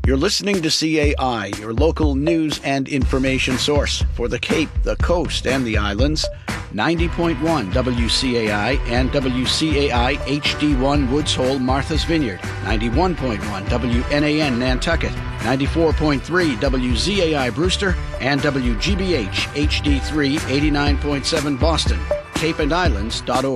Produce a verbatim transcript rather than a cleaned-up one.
You're listening to C A I, your local news and information source for the Cape, the Coast, and the Islands. ninety point one W C A I and W C A I H D one Woods Hole, Martha's Vineyard. ninety-one point one W N A N Nantucket. ninety-four point three W Z A I Brewster. And W G B H H D three eighty-nine point seven Boston. cape and islands dot org.